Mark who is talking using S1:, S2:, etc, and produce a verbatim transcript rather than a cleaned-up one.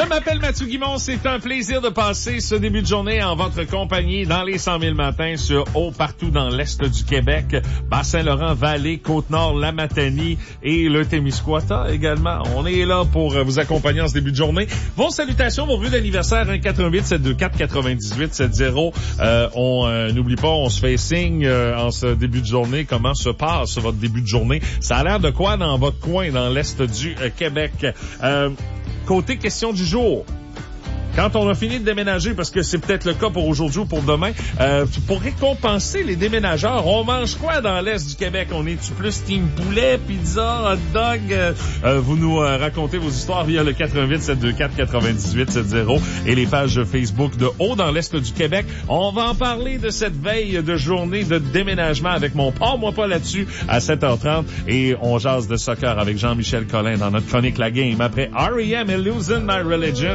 S1: Je m'appelle Mathieu Guimond. C'est un plaisir de passer ce début de journée en votre compagnie dans les cent mille matins sur haut partout dans l'Est du Québec, Bas-Saint-Laurent, Vallée, Côte-Nord, la Matanie et le Témiscouata également. On est là pour vous accompagner en ce début de journée. Vos salutations, vos vœux d'anniversaire, un quatre un huit, sept deux quatre, neuf huit sept zéro. Euh, on euh, n'oublie pas, on se fait signe euh, en ce début de journée. Comment se passe votre début de journée? Ça a l'air de quoi dans votre coin, dans l'Est du euh, Québec? Euh, Côté question du jour. Quand on a fini de déménager, parce que c'est peut-être le cas pour aujourd'hui ou pour demain, euh, pour récompenser les déménageurs, on mange quoi dans l'Est du Québec? On est-tu plus team poulet, pizza, hot dog? Euh, euh, vous nous euh, racontez vos histoires via le quatre un huit, sept deux quatre, neuf huit sept zéro et les pages Facebook de Haut dans l'Est du Québec. On va en parler de cette veille de journée de déménagement avec mon Pars-moi pas là-dessus à sept heures trente et on jase de soccer avec Jean-Michel Collin dans notre chronique La Game après R E M et Losing My Religion.